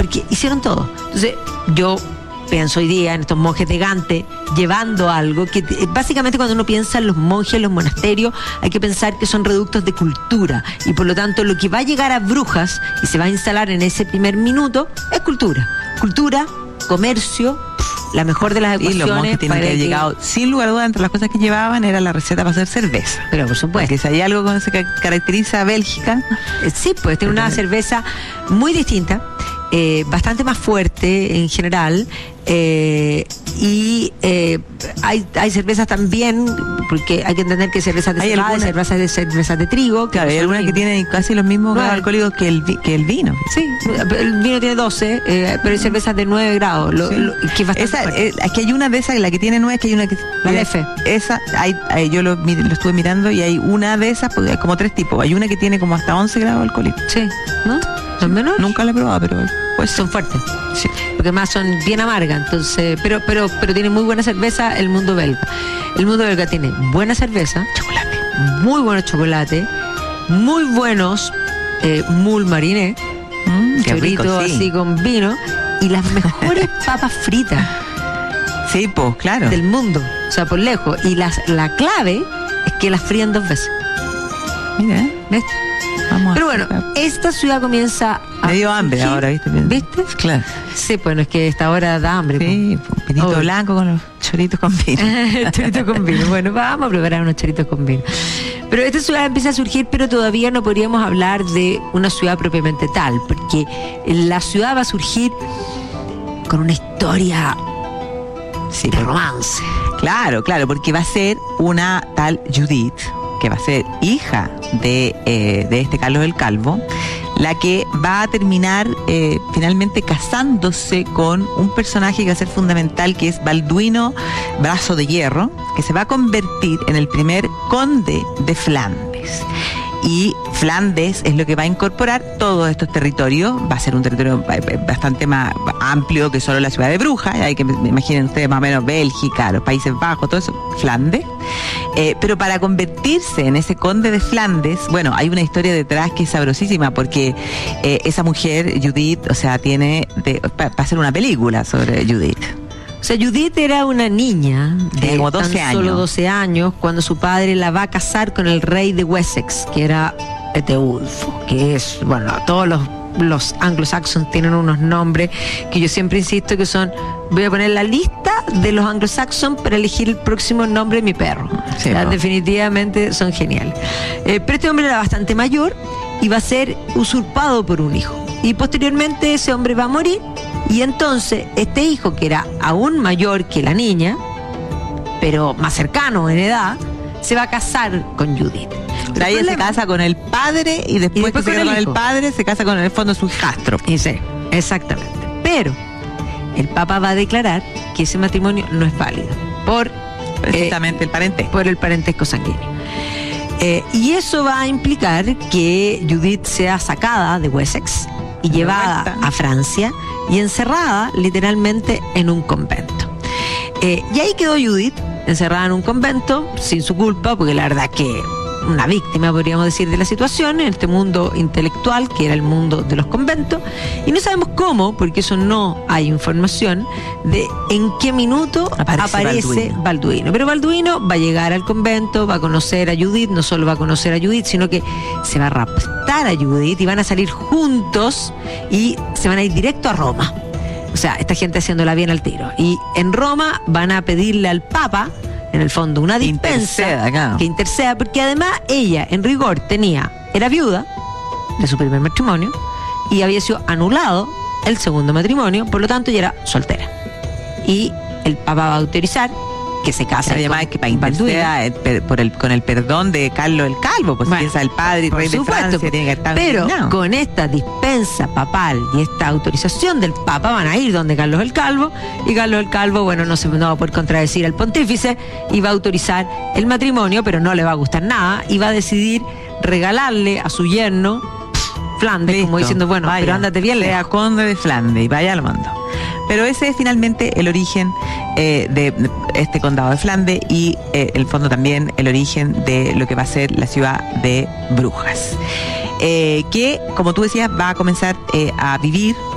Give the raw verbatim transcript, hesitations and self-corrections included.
porque hicieron todo. Entonces, yo pienso hoy día en estos monjes de Gante llevando algo que básicamente cuando uno piensa en los monjes, en los monasterios, hay que pensar que son reductos de cultura y por lo tanto lo que va a llegar a Brujas y se va a instalar en ese primer minuto es cultura. Cultura, comercio, la mejor de las ecuaciones. Y los monjes tienen que haber llegado, sin lugar a dudas, entre las cosas que llevaban era la receta para hacer cerveza. Pero por supuesto. Porque si hay algo con eso que caracteriza a Bélgica. Sí, pues tiene una cerveza muy distinta. Eh, bastante más fuerte en general eh, y eh, hay, hay cervezas también, porque hay que entender que cervezas de cebada, alguna... cervezas de cervezas de trigo, claro, hay algunas que tienen casi los mismos grados alcohólicos que el, que el vino. Sí, el vino tiene doce, eh, pero hay cervezas de nueve grados, lo, sí. lo, que es bastante esa, fuerte. eh, aquí hay una de esas, la que tiene nueve, que hay una que... La de F. Esa, hay, hay, yo lo, lo estuve mirando y hay una de esas, porque hay como tres tipos, hay una que tiene como hasta once grados alcohólicos. Sí, ¿no? ¿Son menores? Nunca la he probado, pero... Pues son fuertes, sí. Porque además son bien amargas, entonces, pero, pero, pero tiene muy buena cerveza el mundo belga. El mundo belga tiene buena cerveza, chocolate, muy buenos chocolate, muy buenos eh, moules marinés, mm, choritos sí. así con vino, y las mejores papas fritas. Sí, pues, claro. Del mundo, o sea, por lejos. Y las, la clave es que las fríen dos veces. Mira, ¿ves? Vamos Pero bueno, esta ciudad comienza a... Me dio hambre surgir. Ahora, ¿viste? ¿Viste? Claro. Sí, bueno, es que esta hora da hambre. Sí, pues, pinito oh. blanco con los choritos con vino. Choritos con vino. Bueno, vamos a preparar unos choritos con vino. Pero esta ciudad empieza a surgir, pero todavía no podríamos hablar de una ciudad propiamente tal, porque la ciudad va a surgir con una historia sí, de romance. Claro, claro, porque va a ser una tal Judith, que va a ser hija de, eh, de este Carlos el Calvo, la que va a terminar eh, finalmente casándose con un personaje que va a ser fundamental, que es Balduino Brazo de Hierro, que se va a convertir en el primer conde de Flandes. Y Flandes es lo que va a incorporar todos estos territorios. Va a ser un territorio bastante más amplio que solo la ciudad de Brujas. Hay que imaginen ustedes más o menos Bélgica, los Países Bajos, todo eso, Flandes. Eh, pero para convertirse en ese conde de Flandes, bueno, hay una historia detrás que es sabrosísima, porque eh, esa mujer, Judith, o sea, tiene de, para pa hacer una película sobre Judith. O sea, Judith era una niña de como doce tan años. solo doce años cuando su padre la va a casar con el rey de Wessex, que era Eteulfo, que es, bueno, todos los, los anglosaxons tienen unos nombres que yo siempre insisto que son, voy a poner la lista de los anglosaxons para elegir el próximo nombre de mi perro. Sí, o sea, no. Definitivamente son geniales. Eh, pero este hombre era bastante mayor y va a ser usurpado por un hijo. Y posteriormente ese hombre va a morir. Y entonces este hijo, que era aún mayor que la niña, pero más cercano en edad, se va a casar con Judith. O sea, ella se casa con el padre y después, y después que se casa con el, el padre se casa con el fondo su hijastro. Sí, exactamente. Pero el Papa va a declarar que ese matrimonio no es válido por precisamente eh, el parentesco. Por el parentesco sanguíneo. Eh, y eso va a implicar que Judith sea sacada de Wessex y llevada a Francia y encerrada literalmente en un convento. Eh, y ahí quedó Judith, encerrada en un convento, sin su culpa, porque la verdad que una víctima, podríamos decir, de la situación en este mundo intelectual, que era el mundo de los conventos, y no sabemos cómo, porque eso no hay información, de en qué minuto aparece, aparece Balduino. Balduino. Pero Balduino va a llegar al convento, va a conocer a Judith, no solo va a conocer a Judith, sino que se va a raptar a Judith y van a salir juntos y se van a ir directo a Roma. O sea, esta gente haciéndola bien al tiro. Y en Roma van a pedirle al Papa, en el fondo, una dispensa interceda, claro. que interceda, porque además ella, en rigor, tenía, era viuda de su primer matrimonio y había sido anulado el segundo matrimonio, por lo tanto ella era soltera. Y el Papa va a autorizar que se case. Además, que para interceda el, por el, con el perdón de Carlos el Calvo, pues bueno, si es el padre y rey de Francia, tiene que estar pero indignado. Con esta dispensa papal y esta autorización del Papa van a ir donde Carlos el Calvo, y Carlos el Calvo, bueno, no se no va a poder contradecir al pontífice y va a autorizar el matrimonio, pero no le va a gustar nada y va a decidir regalarle a su yerno Flandes, listo, como diciendo, bueno, vaya, pero ándate bien, sea conde de Flandes y vaya al mando. Pero ese es finalmente el origen eh, de este condado de Flandes y eh, el fondo también el origen de lo que va a ser la ciudad de Brujas. Eh, que, como tú decías, va a comenzar eh, a vivir